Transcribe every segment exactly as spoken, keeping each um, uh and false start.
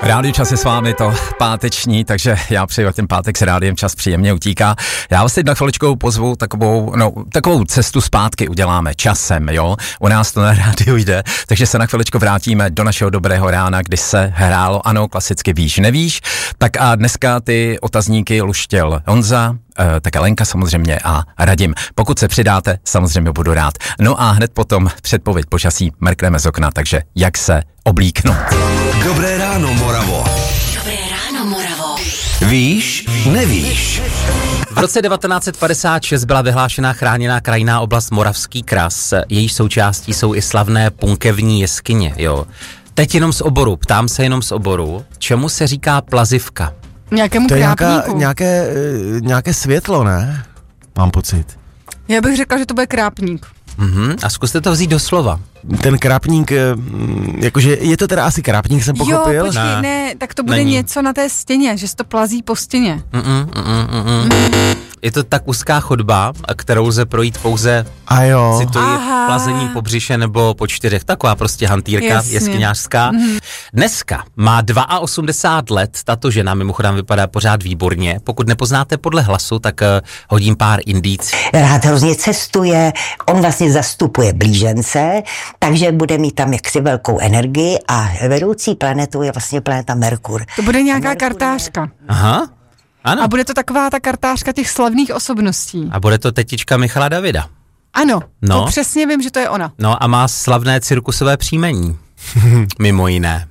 Rádio Čas je s vámi to páteční, takže já přeju, ten pátek s Rádiem Čas příjemně utíká. Já vás teď na chviličkou pozvu takovou, no, takovou cestu zpátky uděláme časem, jo. U nás to na rádiu jde, takže se na chviličku vrátíme do našeho dobrého rána, kdy se hrálo, ano, klasicky víš, nevíš. Tak a dneska ty otazníky luštěl Honza, tak Lenka samozřejmě a Radim. Pokud se přidáte, samozřejmě budu rád. No a hned potom předpověď počasí mrkneme z okna, takže jak se oblíknout. Dobré ráno, Moravo. Dobré ráno, Moravo. Víš, nevíš. V roce devatenáct set padesát šest byla vyhlášená chráněná krajinná oblast Moravský kras. Jejíž součástí jsou i slavné punkevní jeskyně, jo. Teď jenom z oboru, ptám se jenom z oboru, čemu se říká plazivka? Nějakému To je nějaká, krápníku. nějaké, eh, nějaké světlo, ne? Mám pocit. Já bych řekla, že to bude krápník. Mhm, a zkuste to vzít do slova. Ten krápník, eh, mm, jakože je to teda asi krápník, jsem pochopil. Jo, počkej, Ne. ne, ne tak to bude Není. něco na té stěně, že se to plazí po stěně. Mm-mm, mm-mm, mm-mm. Je to tak úzká chodba, kterou lze projít pouze, A jo. cituji, Aha. plazením po břiše nebo po čtyřech. Taková prostě hantýrka Jasně. jeskyňářská. Mm-hmm. Dneska má osmdesát dva let, tato žena mimochodem vypadá pořád výborně. Pokud nepoznáte podle hlasu, tak uh, hodím pár indic. Rád hrozně cestuje, on vlastně zastupuje blížence, takže bude mít tam jaksi velkou energii a vedoucí planetou je vlastně planeta Merkur. To bude nějaká kartářka. Aha, ano. A bude to taková ta kartářka těch slavných osobností. A bude to tetička Michala Davida. Ano, No. to přesně vím, že to je ona. No a má slavné cirkusové příjmení. Mimo jiné.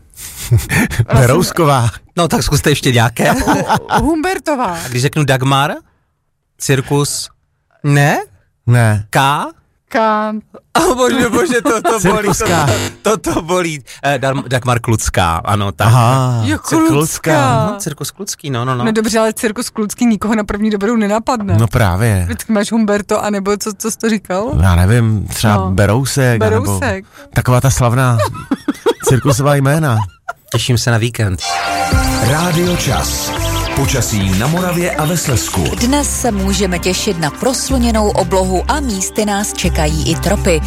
Berousková. No tak zkuste ještě nějaké. Humbertová. A když řeknu Dagmar, cirkus, ne? Ne. K? Ka... Oh, bože, bože, to, to bolí. Cirkuská. To, to, to bolí. Eh, Dar- Dagmar Klucká, ano, tak. Aha. Jo, Klucká. Klucká. No, cirkus Klucký, no, no, no. No dobře, ale cirkus Klucký nikoho na první dobrou nenapadne. No právě. Vždycky máš Humberto, anebo co, co jsi to říkal? Já nevím, třeba No. Berousek. Berousek. Nebo taková ta slavná cirkusová jména. Těším se na víkend. Rádio Čas. Počasí na Moravě a ve Slezsku. Dnes se můžeme těšit na prosluněnou oblohu a místy nás čekají i tropy.